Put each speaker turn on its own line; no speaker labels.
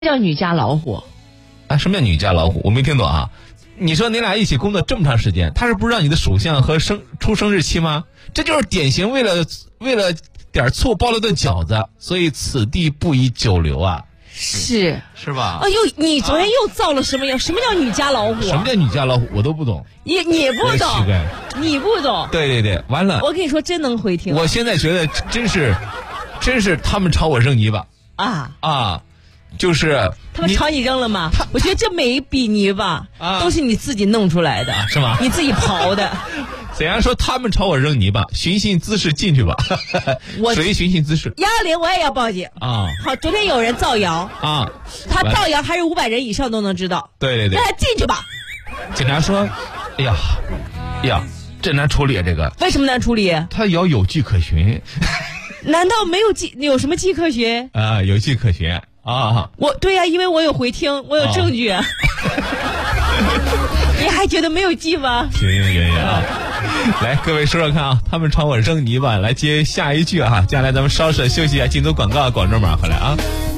叫女家老虎
啊？什么叫女家老虎？我没听懂啊。你说你俩一起工作这么长时间，他是不知道你的属相和出生日期吗？这就是典型为了点醋包了顿饺子，所以此地不宜久留啊。
是
吧？
哎呦，你昨天又造了什么谣？什么叫女家老虎？
什么叫女家老虎？我都不懂。
你不懂，你不懂。
对，完了。
我跟你说，真能回听。
我现在觉得真是他们朝我扔泥巴啊！就是
他们朝你扔了吗？我觉得这每一笔泥巴都是你自己弄出来的，
是吗？
你自己刨的。
怎样说他们朝我扔泥巴？寻衅滋事进去吧！谁寻衅滋事
？120我也要报警啊！好，昨天有人造谣啊，他造谣还是500人以上都能知道。
对，
让他进去吧。
警察说：“哎呀，这难处理这个。
为什么难处理？
他要有迹可循。
难道没有迹？有什么迹可循
啊？有迹可循啊！
对呀，因为我有回听，我有证据。你还觉得没有迹吗？
行啊！来，各位说说看啊，他们朝我扔泥巴。来接下一句啊！接下来咱们稍事休息一下，进组广告，广州马上回来啊。